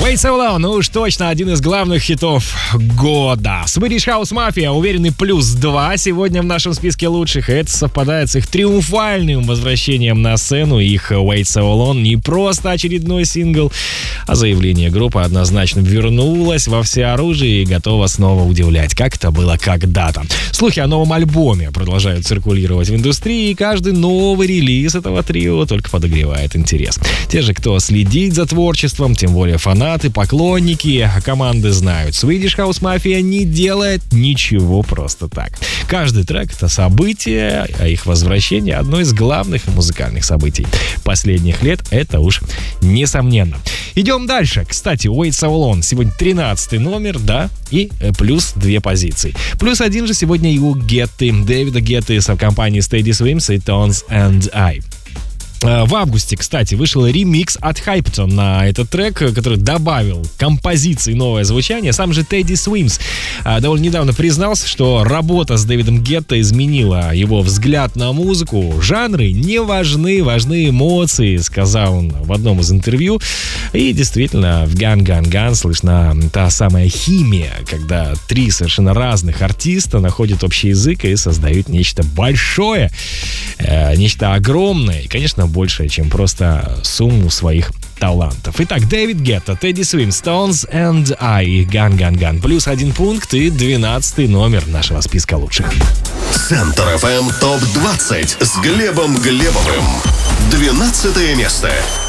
Wait So Long, ну уж точно один из главных хитов года. Swedish House Mafia, уверенный +2 сегодня в нашем списке лучших. Это совпадает с их триумфальным возвращением на сцену. Их Wait So Long не просто очередной сингл, а заявление группы однозначно вернулась во всеоружие и готова снова удивлять, как это было когда-то. Слухи о новом альбоме продолжают циркулировать в индустрии, и каждый новый релиз этого трио только подогревает интерес. Те же, кто следит за творчеством, тем более фанаты, поклонники команды знают, Swedish House Mafia не делает ничего просто так. Каждый трек — это событие, а их возвращение — одно из главных музыкальных событий последних лет, это уж несомненно. Идем дальше. Кстати, Wait So Long сегодня 13-й номер, да, и плюс 2 позиции. Плюс 1 же сегодня и у Гетты, Дэвида Гетты с компанией Teddy Swims и Tones and I. В августе, кстати, вышел ремикс от Hypton на этот трек, который добавил композиции новое звучание. Сам же Teddy Swims довольно недавно признался, что работа с Дэвидом Гетто изменила его взгляд на музыку. Жанры не важны, важны эмоции, сказал он в одном из интервью. И действительно, в Gun Gun Gun слышна та самая химия, когда 3 совершенно разных артиста находят общий язык и создают нечто большое, нечто огромное и, конечно, большее, чем просто сумму своих талантов. Итак, Дэвид Гетто, Teddy Swims, Tones and I, Gun Gun Gun. Плюс 1 пункт и 12-й номер нашего списка лучших. Центр FM ТОП-20 с Глебом Глебовым. 12 место.